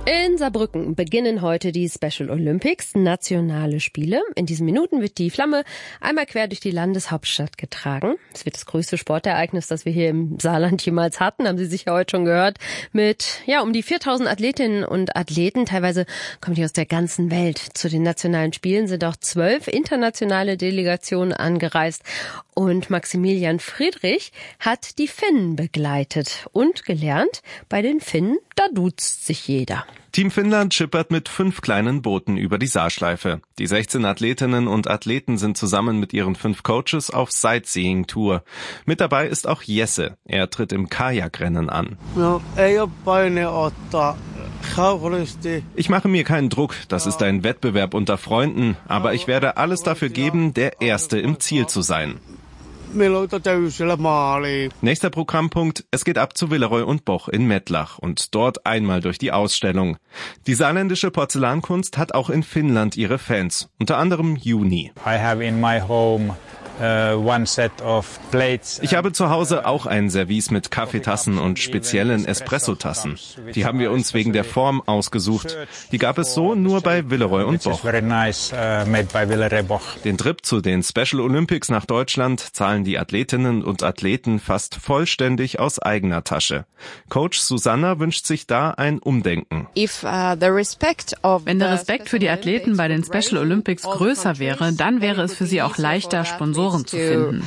In Saarbrücken beginnen heute die Special Olympics, nationale Spiele. In diesen Minuten wird die Flamme einmal quer durch die Landeshauptstadt getragen. Es wird das größte Sportereignis, das wir hier im Saarland jemals hatten, haben Sie sicher heute schon gehört, mit um die 4000 Athletinnen und Athleten. Teilweise kommen die aus der ganzen Welt. Zu den nationalen Spielen sind auch 12 internationale Delegationen angereist. Und Maximilian Friedrich hat die Finnen begleitet und gelernt, bei den Finnen, da duzt sich jeder. Team Finnland schippert mit 5 kleinen Booten über die Saarschleife. Die 16 Athletinnen und Athleten sind zusammen mit ihren 5 Coaches auf Sightseeing-Tour. Mit dabei ist auch Jesse. Er tritt im Kajakrennen an. Ich mache mir keinen Druck, das ist ein Wettbewerb unter Freunden, aber ich werde alles dafür geben, der Erste im Ziel zu sein. Nächster Programmpunkt, es geht ab zu Villeroy und Boch in Mettlach und dort einmal durch die Ausstellung. Die saarländische Porzellankunst hat auch in Finnland ihre Fans, unter anderem Juni. Ich habe zu Hause auch ein Service mit Kaffeetassen und speziellen Espressotassen. Die haben wir uns wegen der Form ausgesucht. Die gab es so nur bei Villeroy und Boch. Den Trip zu den Special Olympics nach Deutschland zahlen die Athletinnen und Athleten fast vollständig aus eigener Tasche. Coach Susanna wünscht sich da ein Umdenken. Wenn der Respekt für die Athleten bei den Special Olympics größer wäre, dann wäre es für sie auch leichter, Sponsoren zu finden.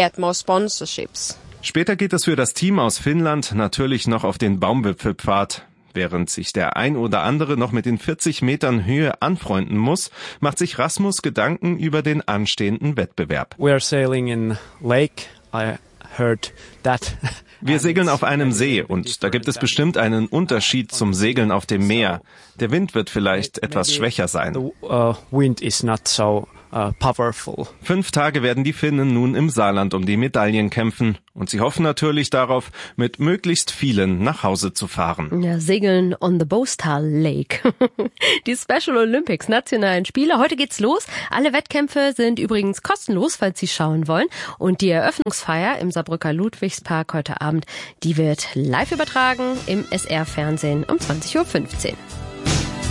Später geht es für das Team aus Finnland natürlich noch auf den Baumwipfelpfad. Während sich der ein oder andere noch mit den 40 Metern Höhe anfreunden muss, macht sich Rasmus Gedanken über den anstehenden Wettbewerb. We are sailing in lake. I heard that. Wir segeln auf einem See und da gibt es bestimmt einen Unterschied zum Segeln auf dem Meer. Der Wind wird vielleicht etwas schwächer sein. The wind is not so powerful. 5 Tage werden die Finnen nun im Saarland um die Medaillen kämpfen. Und sie hoffen natürlich darauf, mit möglichst vielen nach Hause zu fahren. Ja, segeln on the Boastal Lake. Die Special Olympics, nationalen Spiele. Heute geht's los. Alle Wettkämpfe sind übrigens kostenlos, falls Sie schauen wollen. Und die Eröffnungsfeier im Saarbrücker Ludwigspark heute Abend, die wird live übertragen im SR-Fernsehen um 20:15 Uhr.